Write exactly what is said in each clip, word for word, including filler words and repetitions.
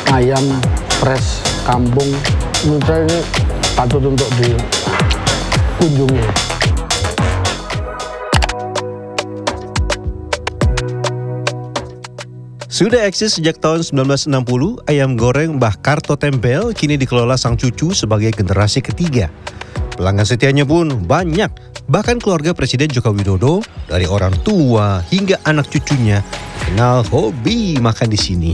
ayam fresh kampung. Menurut saya ini patut untuk dikunjungi. Sudah eksis sejak tahun sembilan belas enam puluh, ayam goreng Mbah Karto Tempel kini dikelola sang cucu sebagai generasi ketiga. Pelanggan setianya pun banyak, bahkan keluarga Presiden Joko Widodo dari orang tua hingga anak cucunya kenal hobi makan di sini.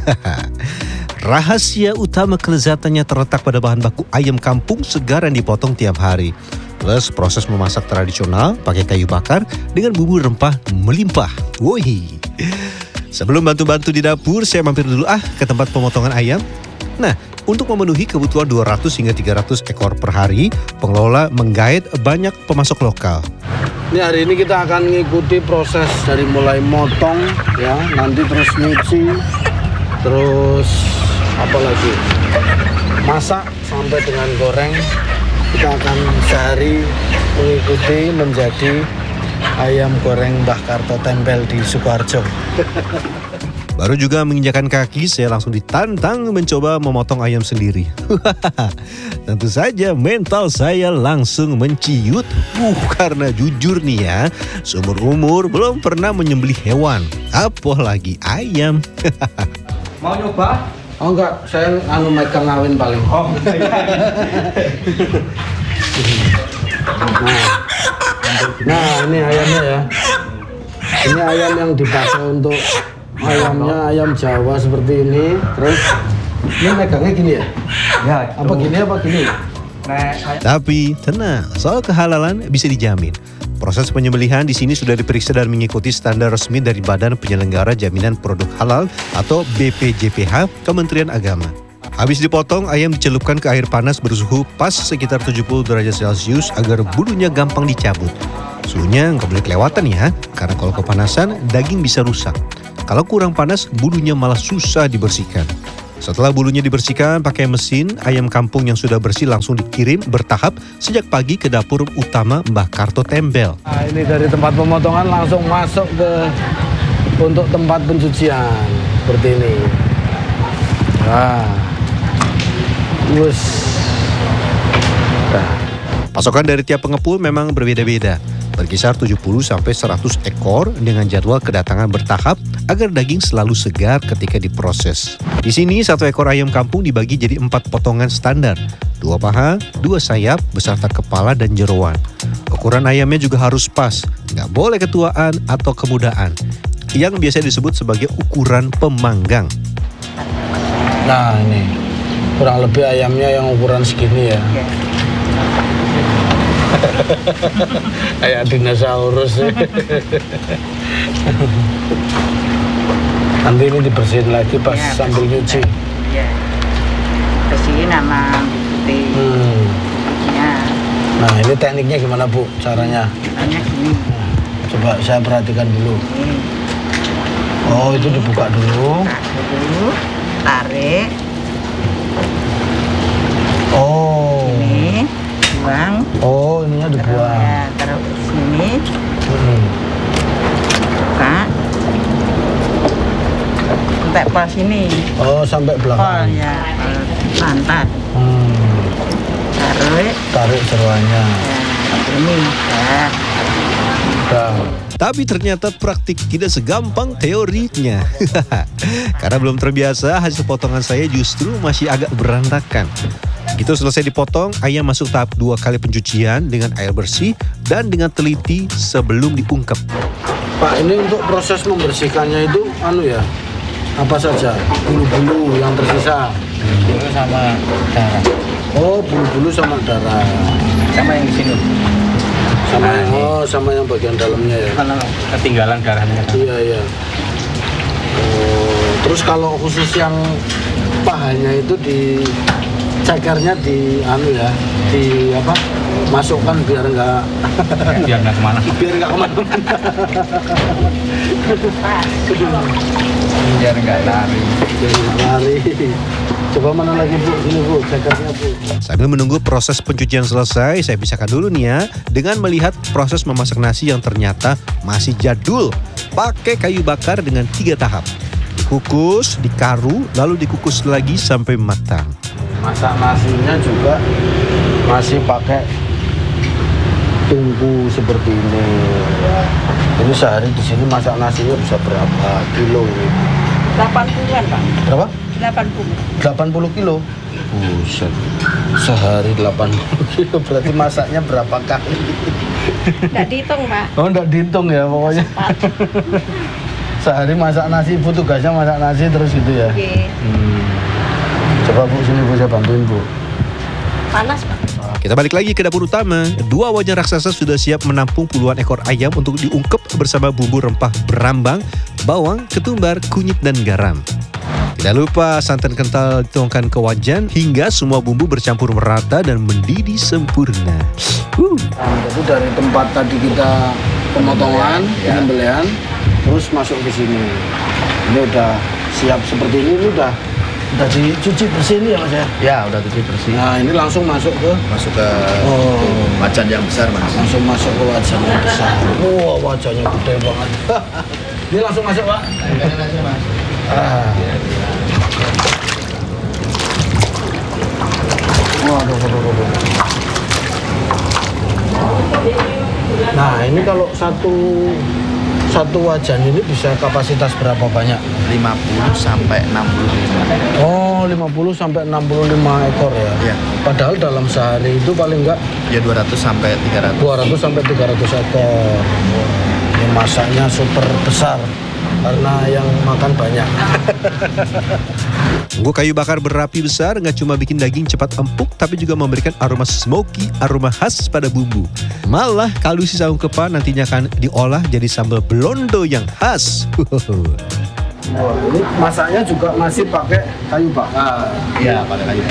Rahasia utama kelezatannya terletak pada bahan baku ayam kampung segar yang dipotong tiap hari. Plus proses memasak tradisional pakai kayu bakar dengan bumbu rempah melimpah. Woi. Sebelum bantu-bantu di dapur, saya mampir dulu ah ke tempat pemotongan ayam. Nah, untuk memenuhi kebutuhan dua ratus hingga tiga ratus ekor per hari, pengelola menggait banyak pemasok lokal. Ini hari ini kita akan mengikuti proses dari mulai motong, ya, nanti terus nyuci, terus apa lagi, masak sampai dengan goreng. Kita akan sehari mengikuti menjadi ayam goreng Mbah Karto Tempel di Sukoharjo. Baru juga menginjakan kaki, saya langsung ditantang mencoba memotong ayam sendiri. Tentu saja mental saya langsung menciut. Uh, karena jujur nih ya, seumur umur belum pernah menyembelih hewan, apalagi ayam. Mau nyoba? Oh enggak, saya anu megang ngawin paling. Oh, nah, nah ini ayamnya ya. Ini ayam yang dipakai untuk ayamnya ayam Jawa seperti ini. Terus ini megangnya gini ya? ya Apa gini apa gini? Nah, saya... Tapi tenang, soal kehalalan bisa dijamin. Proses penyembelihan di sini sudah diperiksa dan mengikuti standar resmi dari Badan Penyelenggara Jaminan Produk Halal atau B P J P H Kementerian Agama. Habis dipotong, ayam dicelupkan ke air panas bersuhu pas sekitar tujuh puluh derajat Celcius agar bulunya gampang dicabut. Suhunya nggak boleh kelewatan ya, karena kalau kepanasan daging bisa rusak. Kalau kurang panas, bulunya malah susah dibersihkan. Setelah bulunya dibersihkan pakai mesin, ayam kampung yang sudah bersih langsung dikirim bertahap sejak pagi ke dapur utama Mbah Karto Tempel. Nah, ini dari tempat pemotongan langsung masuk ke untuk tempat pencucian seperti ini. Nah, wus. Nah. Pasokan dari tiap pengepul memang berbeda-beda, berkisar tujuh puluh sampai seratus ekor dengan jadwal kedatangan bertahap agar daging selalu segar ketika diproses. Di sini satu ekor ayam kampung dibagi jadi empat potongan standar, dua paha, dua sayap beserta kepala dan jeroan. Ukuran ayamnya juga harus pas, nggak boleh ketuaan atau kemudaan, yang biasa disebut sebagai ukuran pemanggang. Nah ini kurang lebih ayamnya yang ukuran segini ya. Kayak dinosaurus. Nanti ini dibersihin lagi pas ya, sambil nyuci. Iya. Bersihin sama putih. Hmm. Ya. Nah ini tekniknya gimana Bu caranya? Caranya gini. Coba saya perhatikan dulu. Ini. Oh itu dibuka dulu. Buka dulu. Tarik. Oh. Ini buang. Oh ininya dibuang. Ya, taruh sini. Hmm. Buka. Sampai pol sini. Oh sampai Pol belakang. ya, pol pantat. Hmm. Tarik. Tarik jeroannya. Ya, ini. Ya. Udah. Tapi ternyata praktik tidak segampang teorinya. Karena belum terbiasa, hasil potongan saya justru masih agak berantakan. Begitu selesai dipotong, ayam masuk tahap dua kali pencucian dengan air bersih dan dengan teliti sebelum diungkep. Pak, ini untuk proses membersihkannya itu anu ya, apa saja? Bulu-bulu yang tersisa. Bulu sama darah. Oh, bulu-bulu sama darah. Sama yang di sini. Sama Nah, yang, oh, sama yang bagian dalamnya ya. Kalau ketinggalan darahnya kan. Iya, iya. Oh, terus kalau khusus yang pahanya itu di cekernya di anu ya, di apa? Masukkan biar enggak Biar nggak kemana. biar enggak kemana-mana. Biar nggak lari. Biar enggak lari. Coba mana lagi Bu? Ini Bu, cekernya Bu. Sambil menunggu proses pencucian selesai, saya pisahkan dulu nih ya dengan melihat proses memasak nasi yang ternyata masih jadul. Pakai kayu bakar dengan tiga tahap. Dikukus, dikaru, lalu dikukus lagi sampai matang. Masak nasinya juga masih pakai tungku seperti ini. Ini sehari di sini masak nasinya bisa berapa kilo ini? delapan puluhan Pak. Berapa? delapan puluh. delapan puluh kilo. Buset. Sehari delapan puluh kilo berarti masaknya berapa kali? Nggak dihitung Pak. Oh, enggak dihitung ya pokoknya. Sehari masak nasi, Ibu tugasnya masak nasi terus gitu ya? Oke. Hmm. Coba Bu, sini Bu, saya bantuin Bu. Panas Pak. Kita balik lagi ke dapur utama. Dua wajan raksasa sudah siap menampung puluhan ekor ayam untuk diungkep bersama bumbu rempah berambang, bawang, ketumbar, kunyit, dan garam. Tidak lupa santan kental dituangkan ke wajan hingga semua bumbu bercampur merata dan mendidih sempurna. Uh. Nah, jadi dari tempat tadi kita pemotongan, Ya. penyembelihan, terus masuk ke sini. Ini udah siap seperti ini, ini udah udah dicuci bersih ini ya Mas ya? Ya, udah cuci bersih. Nah, ini langsung masuk ke Masuk ke Oh. wajan yang besar, Mas. langsung masuk ke wajannya besar. Wah, wajahnya gede banget. Ini langsung masuk, Pak. Mas. Ah. Waduh, waduh, waduh. Nah, ini kalau satu satu wajan ini bisa kapasitas berapa banyak? lima puluh sampai enam puluh lima. Oh, lima puluh sampai enam puluh lima ekor ya. Iya. Padahal dalam sehari itu paling enggak Ya dua ratus sampai tiga ratus. dua ratus sampai tiga ratus ekor. Ini masaknya super besar karena yang makan banyak. Tunggu kayu bakar berapi besar nggak cuma bikin daging cepat empuk, tapi juga memberikan aroma smoky, aroma khas pada bumbu. Malah kaldu sisa ungkepan nantinya akan diolah jadi sambal blondo yang khas. Wah, ini masaknya juga masih pakai kayu bakar. Iya, pada kayu.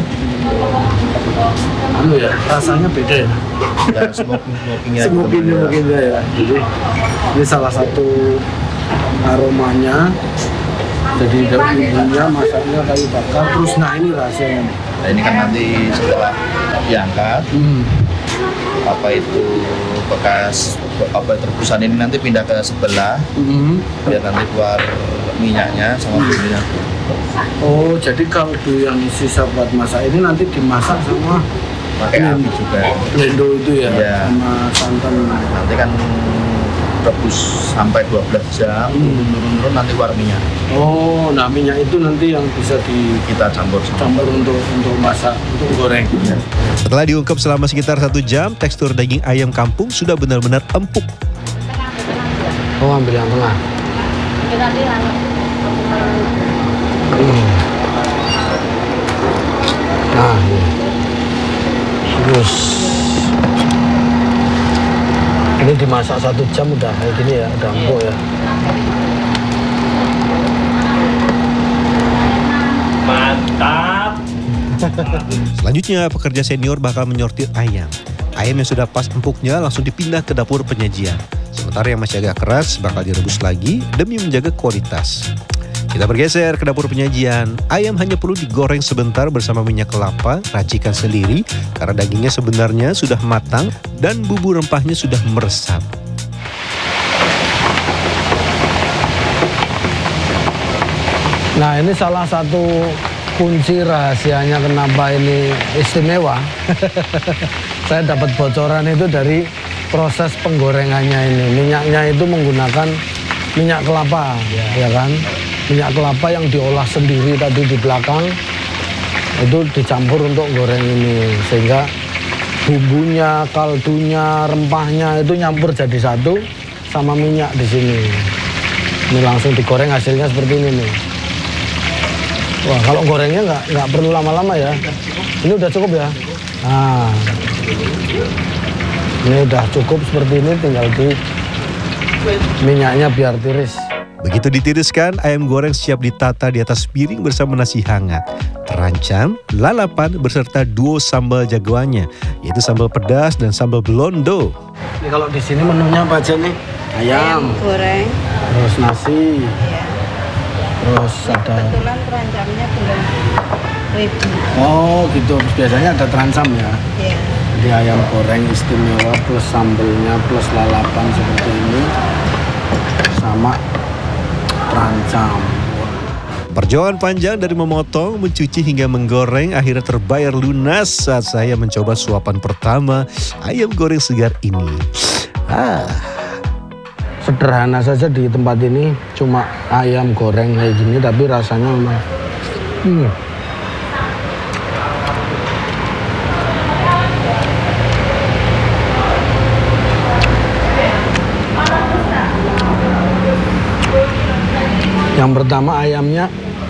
Anu ya, rasanya beda ya. Ya, smoking smokingnya. Smokin mungkin ya. Jadi ini salah satu aromanya. Jadi dari bumbunya masaknya kayu bakar. Terus nah ini rahasianya. Nah, ini kan nanti setelah diangkat, Hmm. apa itu bekas apa tebusan ini nanti pindah ke sebelah Hmm. biar nanti keluar minyaknya sama bumbunya. Oh, jadi kaldu yang sisa buat masak ini nanti dimasak sama Pakai api juga. lendo itu ya, Iya. sama santan. Nanti kan rebus sampai dua belas jam, turun-turun nanti keluar minyak. Oh, nah minyak itu nanti yang bisa Kita campur sama. dicampur untuk untuk masak, untuk goreng. Setelah diungkep selama sekitar satu jam, tekstur daging ayam kampung sudah benar-benar empuk. Oh, ambil yang tengah. Kita lihat. Hmm. Nah, ini. Terus ini dimasak satu jam udah kayak gini ya, udah empuk ya. Mantap. Selanjutnya, pekerja senior bakal menyortir ayam. Ayam yang sudah pas empuknya langsung dipindah ke dapur penyajian. Sementara yang masih agak keras bakal direbus lagi demi menjaga kualitas. Kita bergeser ke dapur penyajian. Ayam hanya perlu digoreng sebentar bersama minyak kelapa, racikan sendiri karena dagingnya sebenarnya sudah matang dan bumbu rempahnya sudah meresap. Nah, ini salah satu kunci rahasianya kenapa ini istimewa. Saya dapat bocoran itu dari proses penggorengannya ini. Minyaknya itu menggunakan minyak kelapa, ya, ya kan? Minyak kelapa yang diolah sendiri tadi di belakang itu dicampur untuk goreng ini, sehingga bumbunya, kaldunya, rempahnya itu nyampur jadi satu sama minyak di sini. Ini langsung digoreng, hasilnya seperti ini nih. Wah, kalau gorengnya nggak nggak perlu lama-lama ya. Ini udah cukup ya. Nah, ini udah cukup seperti ini, tinggal di minyaknya biar tiris. Begitu ditiriskan, ayam goreng siap ditata di atas piring bersama nasi hangat, terancam, lalapan beserta duo sambal jagoannya, yaitu sambal pedas dan sambal blondo. Ini kalau di sini menunya apa aja nih? Ayam, goreng. terus nasi, terus ada. Kebetulan terancamnya belum ready. Oh gitu, biasanya ada terancam ya. Ya. Jadi ayam goreng istimewa plus sambelnya plus lalapan seperti ini sama terancam. Wah, Perjuangan panjang dari memotong, mencuci hingga menggoreng akhirnya terbayar lunas saat saya mencoba suapan pertama ayam goreng segar ini. Ah. Sederhana saja di tempat ini, cuma ayam goreng kayak gini, tapi rasanya memang hmm. Yang pertama ayamnya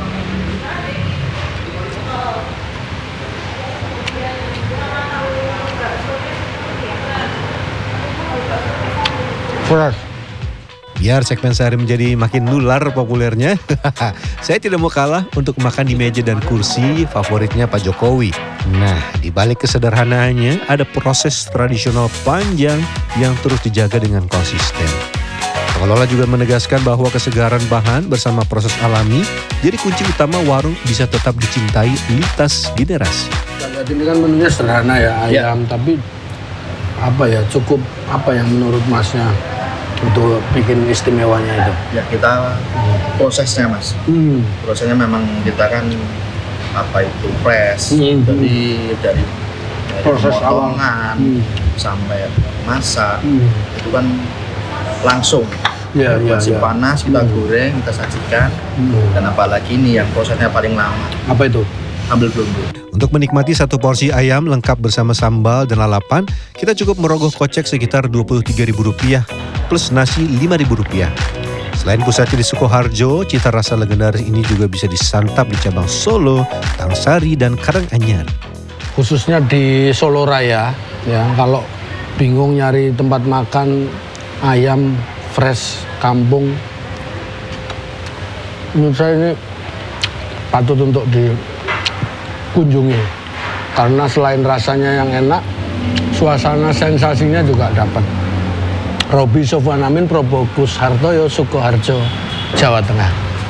fresh. Biar segmen sehari menjadi makin nular populernya, saya tidak mau kalah untuk makan di meja dan kursi favoritnya Pak Jokowi. Nah, di balik kesederhanaannya ada proses tradisional panjang yang terus dijaga dengan konsisten. Pengelola juga menegaskan bahwa kesegaran bahan bersama proses alami jadi kunci utama warung bisa tetap dicintai lintas generasi. Lihat ini kan menunya sederhana ya, ayam, ya. Tapi apa ya, cukup apa yang menurut Masnya untuk bikin istimewanya itu? Ya kita hmm. prosesnya Mas, hmm. prosesnya memang kita kan apa itu press, hmm. jadi dari, dari proses potongan hmm. sampai masak hmm. itu kan langsung. Ya, masih ya, ya. panas, kita hmm. goreng, kita sajikan, hmm. dan apalagi ini yang prosesnya paling lama. Apa itu? Ambil bumbu. Untuk menikmati satu porsi ayam lengkap bersama sambal dan lalapan, kita cukup merogoh kocek sekitar dua puluh tiga ribu rupiah plus nasi lima ribu rupiah. Selain pusatnya di Sukoharjo, cita rasa legendaris ini juga bisa disantap di cabang Solo, Tangsari, dan Karanganyar. Khususnya di Solo Raya, ya kalau bingung nyari tempat makan ayam fresh kampung, menurut saya ini patut untuk dikunjungi karena selain rasanya yang enak, suasana sensasinya juga dapat. Robi Sofwan Amin, Probokus Hartoyo, Sukoharjo, Jawa Tengah.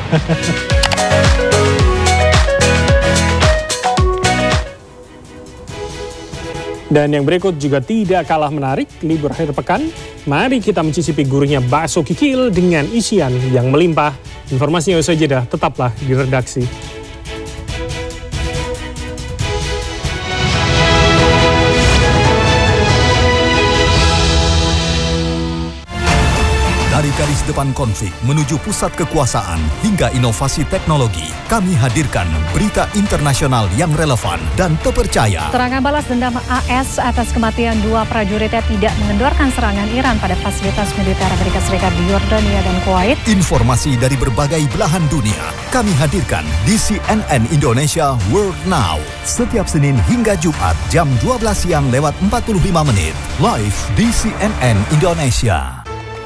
Dan yang berikut juga tidak kalah menarik, libur akhir pekan. Mari kita mencicipi gurihnya bakso kikil dengan isian yang melimpah. Informasinya usai jeda, tetaplah di redaksi. Dari garis depan konflik menuju pusat kekuasaan hingga inovasi teknologi, kami hadirkan berita internasional yang relevan dan terpercaya. Serangan balas dendam A S atas kematian dua prajuritnya tidak mengendorkan serangan Iran pada fasilitas militer Amerika Serikat di Yordania dan Kuwait. Informasi dari berbagai belahan dunia kami hadirkan di C N N Indonesia World Now. Setiap Senin hingga Jumat jam dua belas siang lewat empat puluh lima menit. Live di C N N Indonesia.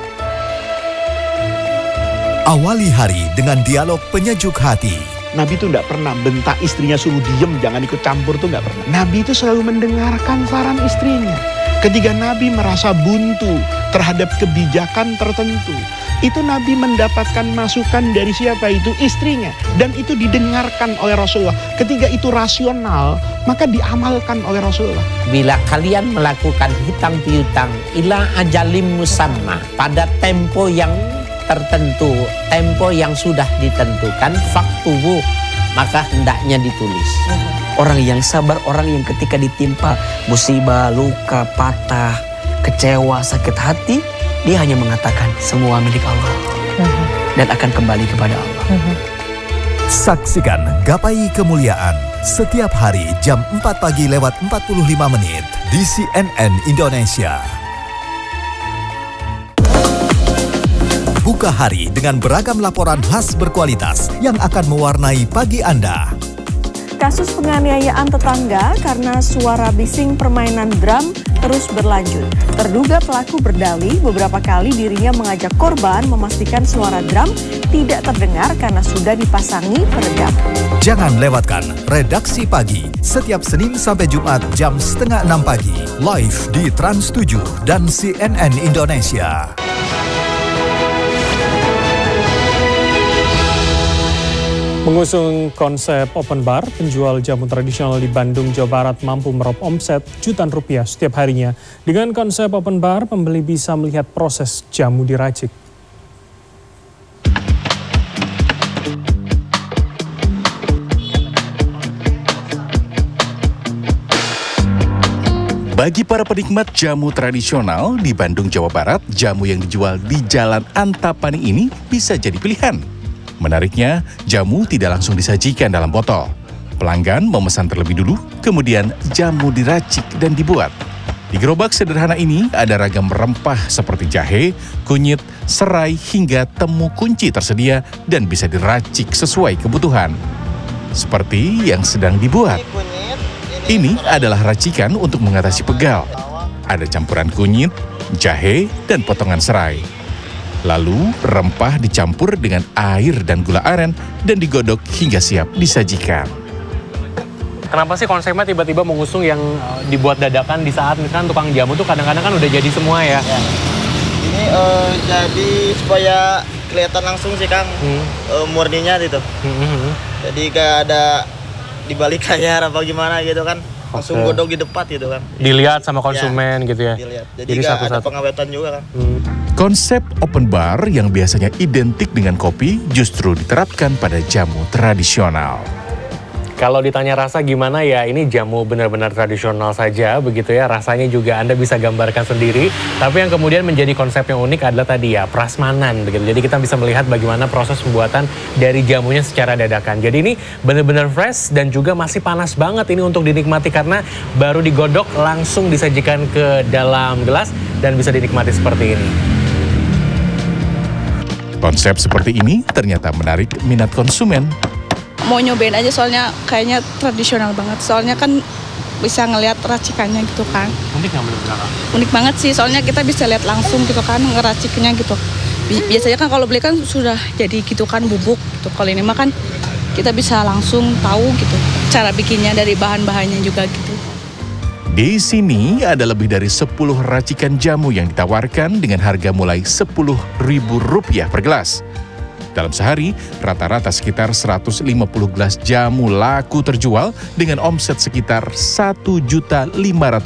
Awali hari dengan dialog penyejuk hati. Nabi itu tidak pernah bentak istrinya suruh diem, jangan ikut campur, tuh nggak pernah. Nabi itu selalu mendengarkan saran istrinya. Ketika Nabi merasa buntu terhadap kebijakan tertentu, itu Nabi mendapatkan masukan dari siapa? Itu istrinya. Dan itu didengarkan oleh Rasulullah. Ketika itu rasional, maka diamalkan oleh Rasulullah. Bila kalian melakukan hutang piutang ila ajalim musamma, pada tempo yang tertentu, tempo yang sudah ditentukan, faktubu, maka hendaknya ditulis. Orang yang sabar, orang yang ketika ditimpa musibah, luka, patah, kecewa, sakit hati, dia hanya mengatakan semua milik Allah dan akan kembali kepada Allah. Saksikan Gapai Kemuliaan setiap hari jam empat pagi lewat empat puluh lima menit di C N N Indonesia. Buka hari dengan beragam laporan khas berkualitas yang akan mewarnai pagi Anda. Kasus penganiayaan tetangga karena suara bising permainan drum terus berlanjut. Terduga pelaku berdalih beberapa kali dirinya mengajak korban memastikan suara drum tidak terdengar karena sudah dipasangi peredam. Jangan lewatkan Redaksi Pagi setiap Senin sampai Jumat jam setengah enam pagi. Live di Trans tujuh dan C N N Indonesia. Mengusung konsep open bar, penjual jamu tradisional di Bandung, Jawa Barat mampu meraup omset jutaan rupiah setiap harinya. Dengan konsep open bar, pembeli bisa melihat proses jamu diracik. Bagi para penikmat jamu tradisional di Bandung, Jawa Barat, jamu yang dijual di Jalan Antapani ini bisa jadi pilihan. Menariknya, jamu tidak langsung disajikan dalam botol. Pelanggan memesan terlebih dulu, kemudian jamu diracik dan dibuat. Di gerobak sederhana ini ada ragam rempah seperti jahe, kunyit, serai hingga temu kunci tersedia dan bisa diracik sesuai kebutuhan. Seperti yang sedang dibuat. Ini adalah racikan untuk mengatasi pegal. Ada campuran kunyit, jahe, dan potongan serai. Lalu rempah dicampur dengan air dan gula aren dan digodok hingga siap disajikan. Kenapa sih konsepnya tiba-tiba mengusung yang uh, dibuat dadakan di saat misalkan tukang jamu tuh kadang-kadang kan udah jadi semua ya? Ya. Ini uh, jadi supaya kelihatan langsung sih Kang, hmm. uh, murninya gitu. Hmm. Jadi kayak ada dibalik layar apa gimana gitu kan, langsung okay. godok di depan gitu kan. Dilihat sama konsumen ya, gitu ya? Dilihat. Jadi, Jadi satu -satu. ada pengawetan juga kan. Hmm. Konsep open bar yang biasanya identik dengan kopi justru diterapkan pada jamu tradisional. Kalau ditanya rasa gimana ya, ini jamu benar-benar tradisional saja begitu ya. Rasanya juga Anda bisa gambarkan sendiri. Tapi yang kemudian menjadi konsep yang unik adalah tadi ya, prasmanan begitu. Jadi kita bisa melihat bagaimana proses pembuatan dari jamunya secara dadakan. Jadi ini benar-benar fresh dan juga masih panas banget ini untuk dinikmati karena baru digodok langsung disajikan ke dalam gelas dan bisa dinikmati seperti ini. Konsep seperti ini ternyata menarik minat konsumen. Mau nyobain aja soalnya kayaknya tradisional banget. Soalnya kan bisa ngelihat racikannya gitu kan. Unik nggak bener-bener? Unik banget sih, soalnya kita bisa lihat langsung gitu kan ngeraciknya gitu. Biasanya kan kalau beli kan sudah jadi gitu kan bubuk gitu. Kalau ini mah kan kita bisa langsung tahu gitu cara bikinnya dari bahan-bahannya juga gitu. Di sini ada lebih dari sepuluh racikan jamu yang ditawarkan dengan harga mulai sepuluh ribu rupiah per gelas. Dalam sehari, rata-rata sekitar seratus lima puluh gelas jamu laku terjual dengan omset sekitar satu juta lima ratus